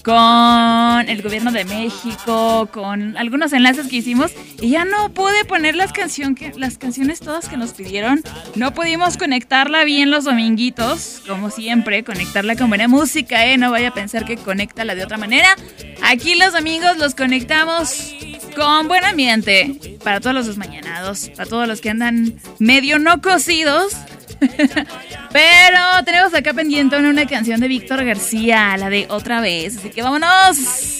con el gobierno de México, con algunos enlaces que hicimos y ya no pude poner las canciones todas que nos pidieron. No pudimos conectarla bien los dominguitos, como siempre, conectarla con buena música, no vaya a pensar que conéctala de otra manera. Aquí los domingos los conectamos con buen ambiente para todos los desmañanados, para todos los que andan medio no cocidos. Pero tenemos acá pendiente una canción de Víctor García, la de Otra Vez. Así que vámonos.